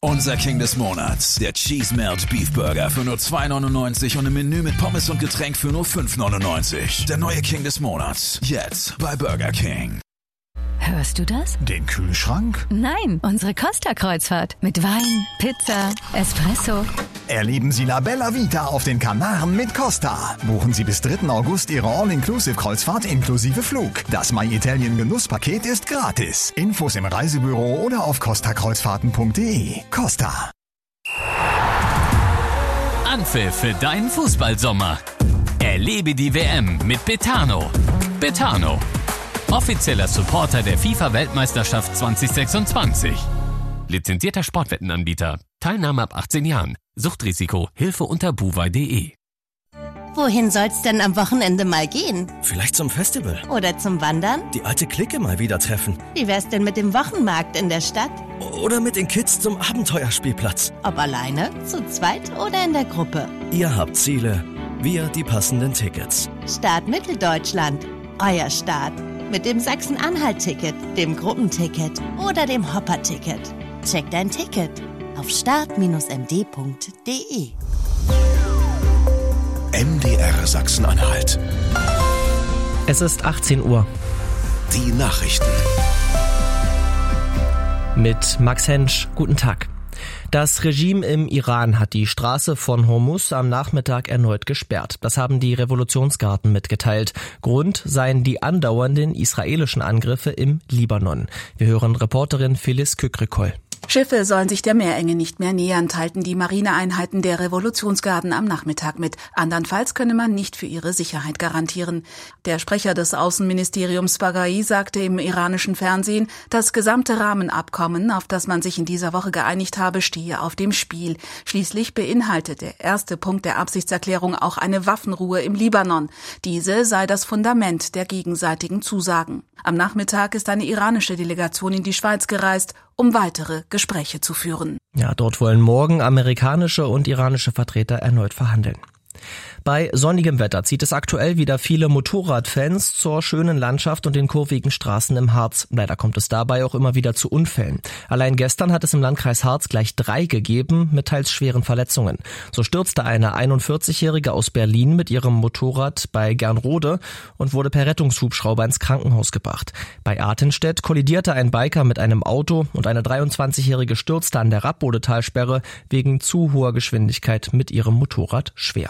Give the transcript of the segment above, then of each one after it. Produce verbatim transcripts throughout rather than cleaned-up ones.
Unser King des Monats, der Cheese Melt Beef Burger für nur zwei neunundneunzig und im Menü mit Pommes und Getränk für nur fünf neunundneunzig. Der neue King des Monats, jetzt bei Burger King. Hörst du das? Den Kühlschrank? Nein, unsere Costa-Kreuzfahrt. Mit Wein, Pizza, Espresso. Erleben Sie La Bella Vita auf den Kanaren mit Costa. Buchen Sie bis dritten August Ihre All-Inclusive-Kreuzfahrt inklusive Flug. Das My Italien Genusspaket ist gratis. Infos im Reisebüro oder auf costa kreuzfahrten punkt de. Costa. Anpfiff für deinen Fußballsommer. Erlebe die W M mit Betano. Betano, offizieller Supporter der FIFA-Weltmeisterschaft zwanzig sechsundzwanzig. Lizenzierter Sportwettenanbieter. Teilnahme ab achtzehn Jahren. Suchtrisiko. Hilfe unter buwei punkt de. Wohin soll's denn am Wochenende mal gehen? Vielleicht zum Festival. Oder zum Wandern? Die alte Clique mal wieder treffen. Wie wär's denn mit dem Wochenmarkt in der Stadt? Oder mit den Kids zum Abenteuerspielplatz. Ob alleine, zu zweit oder in der Gruppe? Ihr habt Ziele, wir die passenden Tickets. Start Mitteldeutschland. Euer Start. Mit dem Sachsen-Anhalt-Ticket, dem Gruppenticket oder dem Hopper-Ticket. Check dein Ticket auf start Bindestrich m d punkt de. M D R Sachsen-Anhalt. Es ist achtzehn Uhr. Die Nachrichten. Mit Max Hensch. Guten Tag. Das Regime im Iran hat die Straße von Hormuz am Nachmittag erneut gesperrt. Das haben die Revolutionsgarden mitgeteilt. Grund seien die andauernden israelischen Angriffe im Libanon. Wir hören Reporterin Phyllis Kükrikol. Schiffe sollen sich der Meerenge nicht mehr nähern, teilten die Marineeinheiten der Revolutionsgarden am Nachmittag mit. Andernfalls könne man nicht für ihre Sicherheit garantieren. Der Sprecher des Außenministeriums Baghai sagte im iranischen Fernsehen, das gesamte Rahmenabkommen, auf das man sich in dieser Woche geeinigt habe, stehe auf dem Spiel. Schließlich beinhaltet der erste Punkt der Absichtserklärung auch eine Waffenruhe im Libanon. Diese sei das Fundament der gegenseitigen Zusagen. Am Nachmittag ist eine iranische Delegation in die Schweiz gereist, um weitere Gespräche zu führen. Ja, dort wollen morgen amerikanische und iranische Vertreter erneut verhandeln. Bei sonnigem Wetter zieht es aktuell wieder viele Motorradfans zur schönen Landschaft und den kurvigen Straßen im Harz. Leider kommt es dabei auch immer wieder zu Unfällen. Allein gestern hat es im Landkreis Harz gleich drei gegeben mit teils schweren Verletzungen. So stürzte eine einundvierzigjährige aus Berlin mit ihrem Motorrad bei Gernrode und wurde per Rettungshubschrauber ins Krankenhaus gebracht. Bei Artenstedt kollidierte ein Biker mit einem Auto und eine dreiundzwanzigjährige stürzte an der Rappbode-Talsperre wegen zu hoher Geschwindigkeit mit ihrem Motorrad schwer.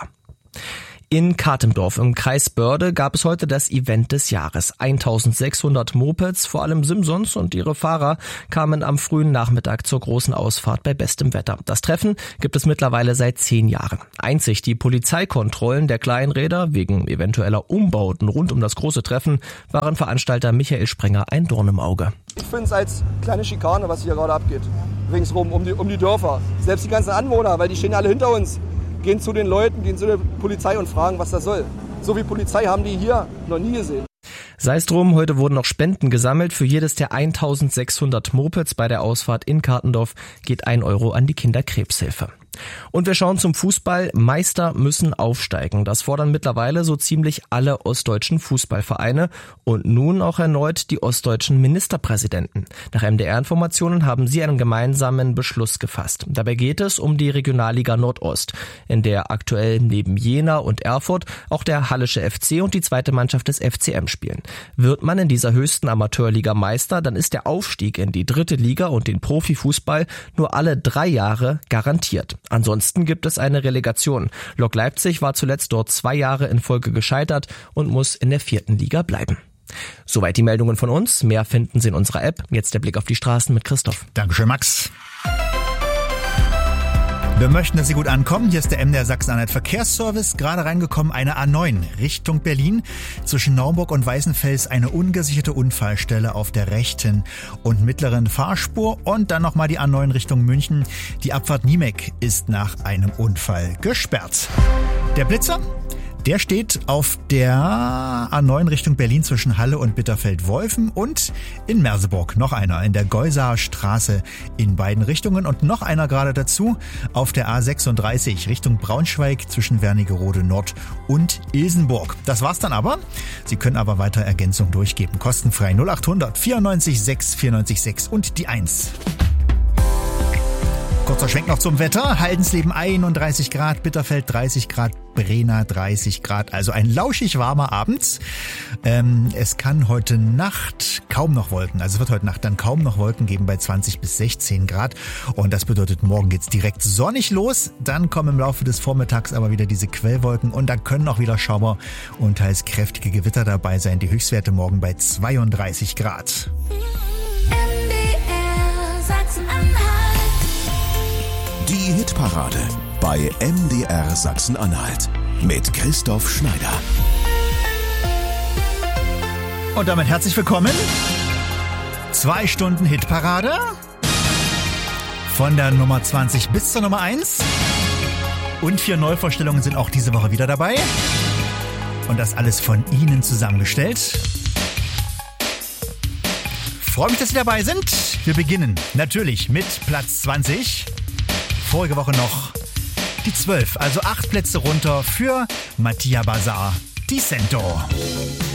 In Katendorf im Kreis Börde gab es heute das Event des Jahres. eintausendsechshundert Mopeds, vor allem Simsons und ihre Fahrer, kamen am frühen Nachmittag zur großen Ausfahrt bei bestem Wetter. Das Treffen gibt es mittlerweile seit zehn Jahren. Einzig die Polizeikontrollen der Kleinräder wegen eventueller Umbauten rund um das große Treffen waren Veranstalter Michael Sprenger ein Dorn im Auge. Ich finde es als kleine Schikane, was hier gerade abgeht, ringsrum um die, um die Dörfer. Selbst die ganzen Anwohner, weil die stehen alle hinter uns, gehen zu den Leuten, gehen zu der Polizei und fragen, was das soll. So viel Polizei haben die hier noch nie gesehen. Sei es drum, heute wurden noch Spenden gesammelt. Für jedes der eintausendsechshundert Mopeds bei der Ausfahrt in Katendorf geht ein Euro an die Kinderkrebshilfe. Und wir schauen zum Fußball. Meister müssen aufsteigen. Das fordern mittlerweile so ziemlich alle ostdeutschen Fußballvereine und nun auch erneut die ostdeutschen Ministerpräsidenten. Nach M D R-Informationen haben sie einen gemeinsamen Beschluss gefasst. Dabei geht es um die Regionalliga Nordost, in der aktuell neben Jena und Erfurt auch der Hallische F C und die zweite Mannschaft des F C M spielen. Wird man in dieser höchsten Amateurliga Meister, dann ist der Aufstieg in die dritte Liga und den Profifußball nur alle drei Jahre garantiert. Ansonsten gibt es eine Relegation. Lok Leipzig war zuletzt dort zwei Jahre in Folge gescheitert und muss in der vierten Liga bleiben. Soweit die Meldungen von uns. Mehr finden Sie in unserer App. Jetzt der Blick auf die Straßen mit Christoph. Dankeschön, Max. Wir möchten, dass Sie gut ankommen. Hier ist der M D R Sachsen-Anhalt Verkehrsservice. Gerade reingekommen, eine A neun Richtung Berlin. Zwischen Naumburg und Weißenfels eine ungesicherte Unfallstelle auf der rechten und mittleren Fahrspur. Und dann nochmal die A neun Richtung München. Die Abfahrt Niemek ist nach einem Unfall gesperrt. Der Blitzer? Der steht auf der A neun Richtung Berlin zwischen Halle und Bitterfeld-Wolfen und in Merseburg noch einer in der Geusaer Straße in beiden Richtungen und noch einer gerade dazu auf der A sechsunddreißig Richtung Braunschweig zwischen Wernigerode Nord und Ilsenburg. Das war's dann aber. Sie können aber weiter Ergänzung durchgeben. Kostenfrei null achthundert vierundneunzig sechs vierundneunzig sechs und die eins. Kurzer Schwenk noch zum Wetter. Haldensleben einunddreißig Grad, Bitterfeld dreißig Grad, Brena dreißig Grad. Also ein lauschig warmer Abend. Ähm, es kann heute Nacht kaum noch Wolken, also es wird heute Nacht dann kaum noch Wolken geben bei zwanzig bis sechzehn Grad. Und das bedeutet, morgen geht's direkt sonnig los. Dann kommen im Laufe des Vormittags aber wieder diese Quellwolken und dann können auch wieder Schauer und teils kräftige Gewitter dabei sein. Die Höchstwerte morgen bei zweiunddreißig Grad. Die Hitparade bei M D R Sachsen-Anhalt mit Christoph Schneider. Und damit herzlich willkommen. Zwei Stunden Hitparade. Von der Nummer zwanzig bis zur Nummer eins. Und vier Neuvorstellungen sind auch diese Woche wieder dabei. Und das alles von Ihnen zusammengestellt. Freue mich, dass Sie dabei sind. Wir beginnen natürlich mit Platz zwanzig. Vorige Woche noch die zwölf, also acht Plätze runter für Mattia Bazar, Di Cento.